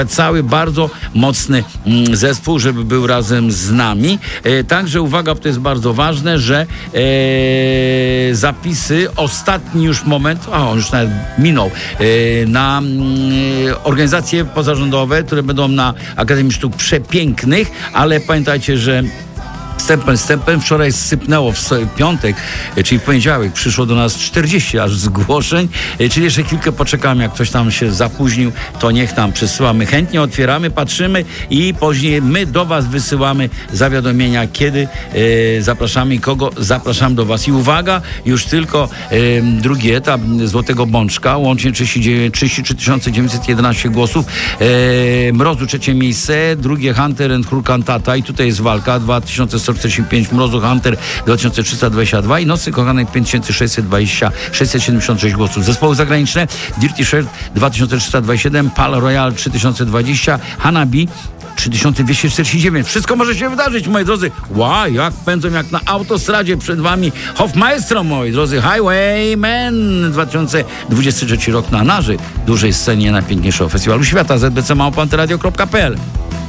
cały bardzo mocny zespół, żeby był razem z nami. Także uwaga, to jest bardzo ważne, że zapisy, ostatni już moment, on już nawet minął, na organizacje pozarządowe, które będą na Akademii Sztuk Przepięknych, ale pamiętajcie, że Wstępem. Wczoraj sypnęło w piątek, czyli w poniedziałek przyszło do nas 40 aż zgłoszeń, czyli jeszcze chwilkę poczekamy, jak ktoś tam się zapóźnił, to niech nam przesyłamy. Chętnie otwieramy, patrzymy i później my do was wysyłamy zawiadomienia, kiedy zapraszamy i kogo zapraszamy do was. I uwaga, już tylko drugi etap Złotego Bączka, łącznie 33 911 głosów. Mrozu trzecie miejsce, drugie Hunter and Hurkantata i tutaj jest walka, 2145, Mrozu Hunter 2322 i Nocy Kochanek 5676 głosów. Zespoły zagraniczne Dirty Shirt 2327, Pal Royal 3020, Hanabi 3249. Wszystko może się wydarzyć, moi drodzy. Wow, jak pędzą jak na autostradzie przed wami Hofmaestro, moi drodzy. Highwayman 2023 rok na dużej scenie najpiękniejszego festiwalu świata. zbc@antyradio.pl